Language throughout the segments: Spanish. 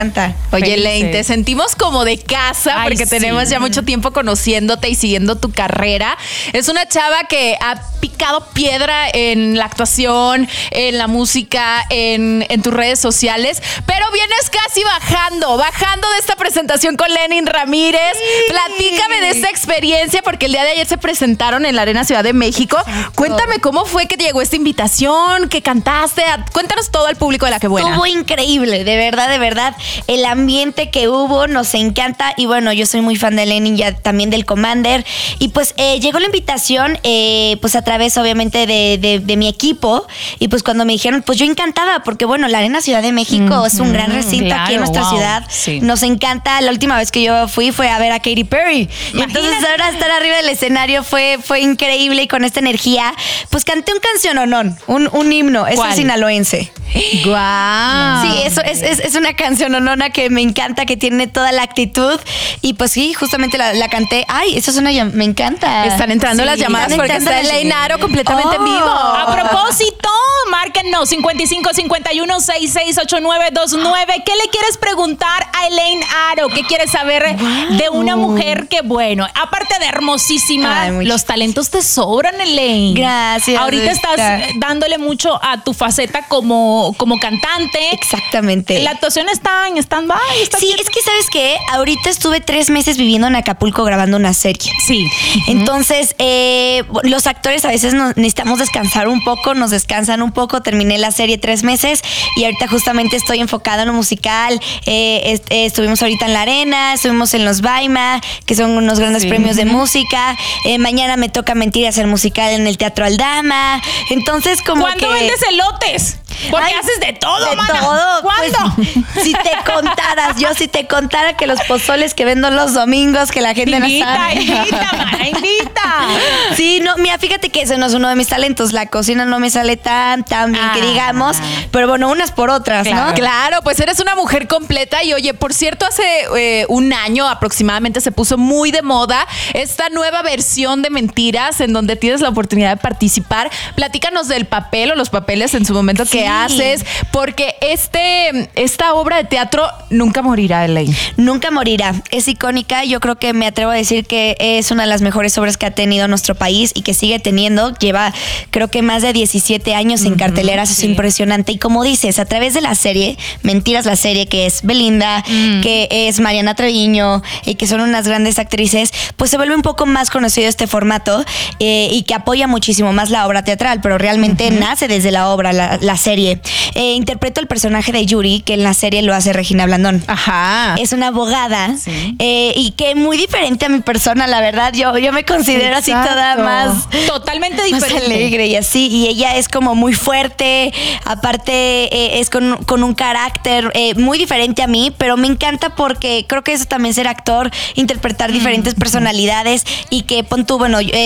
Oye, Elaine, te sentimos como de casa porque tenemos ya mucho tiempo conociéndote y siguiendo tu carrera. Es una chava que ha picado piedra en la actuación, en la música, en tus redes sociales, pero vienes casi bajando de esta presentación con Lenin Ramírez. Sí. Platícame de esta experiencia porque el día de ayer se presentaron en la Arena Ciudad de México. Exacto. Cuéntame cómo fue que te llegó esta invitación, que cantaste. Cuéntanos todo al público de La Que Buena. Estuvo increíble, de verdad. El ambiente que hubo nos encanta y bueno, yo soy muy fan de Lenin, ya también del Commander y pues llegó la invitación pues a través obviamente de mi equipo y pues cuando me dijeron pues yo encantada porque bueno, la Arena Ciudad de México es un gran recinto aquí en nuestra ciudad, nos encanta. La última vez que yo fui fue a ver a Katy Perry y entonces ahora estar arriba del escenario fue increíble y con esta energía pues canté un canciononón, un himno, es el sinaloense. ¡Guau! Sí, eso es una canciononona que me encanta, que tiene toda la actitud y pues sí, justamente la canté. Ay, eso es me encanta. Están entrando las llamadas porque está Elaine Aro completamente en vivo. A propósito, márquennos 55 51 66 8929. ¿Qué le quieres preguntar a Elaine Aro? ¿Qué quieres saber de una mujer que, bueno, aparte de hermosísima, los talentos te sobran, Elaine? Gracias. Ahorita estás dándole mucho a tu faceta como cantante. Exactamente. La actuación está en stand-by. Sí, es que ¿sabes qué? Ahorita estuve 3 meses viviendo en Acapulco grabando una serie. Sí. Entonces, los actores a veces necesitamos descansar un poco, nos descansan un poco. Terminé la serie 3 meses y ahorita justamente estoy enfocada en lo musical. Estuvimos ahorita en la Arena, estuvimos en los Baima, que son unos grandes premios de música. Mañana me toca Mentiras, el musical en el Teatro Aldama. Entonces, como ¿cuándo vendes elotes? Porque haces de todo, de mana. todo. ¿Cuándo? Pues, si te contara que los pozoles que vendo los domingos, que la gente no sabe. Invita. Sí, no, mira, fíjate que ese no es uno de mis talentos. La cocina no me sale tan bien que digamos, pero bueno, unas por otras, ¿no? Claro, pues eres una mujer completa y oye, por cierto, hace un año aproximadamente se puso muy de moda esta nueva versión de Mentiras en donde tienes la oportunidad de participar. Platícanos del papel o los papeles en su momento que haces, porque esta obra de teatro nunca morirá, Elaine. Nunca morirá. Es icónica. Yo creo que me atrevo a decir que es una de las mejores obras que ha tenido nuestro país y que sigue teniendo. Lleva, creo que más de 17 años en carteleras. Es impresionante. Y como dices, a través de la serie, Mentiras, la serie que es Belinda, que es Mariana Treviño y que son unas grandes actrices, pues se vuelve un poco más conocido este formato y que apoya muchísimo más la obra teatral, pero realmente nace desde la obra, la serie. Interpreto el personaje de Yuri, que en la serie lo hace Regina Blandón. Ajá. Es una abogada y que muy diferente a mi persona, la verdad. Yo me considero así toda más... Totalmente diferente. Más alegre y así. Y ella es como muy fuerte. Aparte, es con un carácter muy diferente a mí, pero me encanta porque creo que eso también ser actor, interpretar diferentes personalidades y que pon tú, bueno, el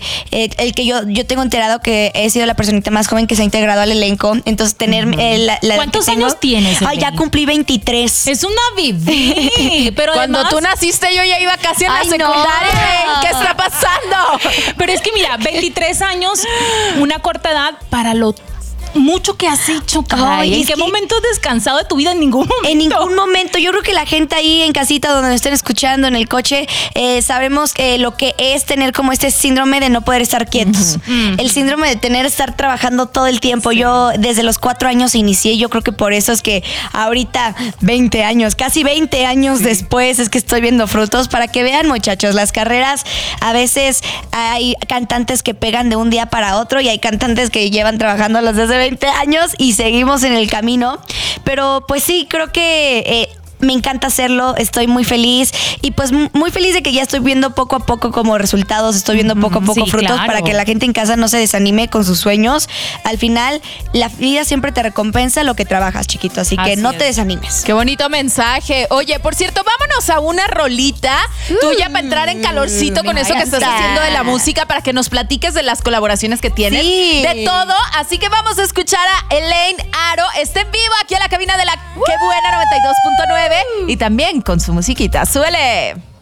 que yo tengo enterado que he sido la personita más joven que se ha integrado al elenco. Entonces, tener la ¿cuántos años tienes? Ya cumplí 23. Es una bebé. Pero cuando además, tú naciste yo ya iba casi en la secundaria. No. ¿Qué está pasando? Pero es que mira, 23 años, una corta edad para lo mucho que has hecho, caray. ¿En qué momento has descansado de tu vida? En ningún momento. En ningún momento. Yo creo que la gente ahí en casita donde nos estén escuchando, en el coche, sabemos lo que es tener como este síndrome de no poder estar quietos. El síndrome de estar trabajando todo el tiempo. Yo desde los 4 años inicié. Yo creo que por eso es que ahorita 20 años, casi 20 años después es que estoy viendo frutos. Para que vean, muchachos, las carreras a veces hay cantantes que pegan de un día para otro y hay cantantes que llevan trabajando desde 20 años y seguimos en el camino. Pero pues sí, creo que me encanta hacerlo, estoy muy feliz y pues muy feliz de que ya estoy viendo poco a poco como resultados, estoy viendo poco a poco frutos para que la gente en casa no se desanime con sus sueños. Al final, la vida siempre te recompensa lo que trabajas, chiquito, así que no te desanimes. Qué bonito mensaje. Oye, por cierto, vámonos a una rolita tuya para entrar en calorcito con eso que estás haciendo de la música, para que nos platiques de las colaboraciones que tienes, de todo. Así que vamos a escuchar a Elaine Aro. Está en vivo aquí en la cabina de La Que Buena 92.9 y también con su musiquita. ¡Súbele!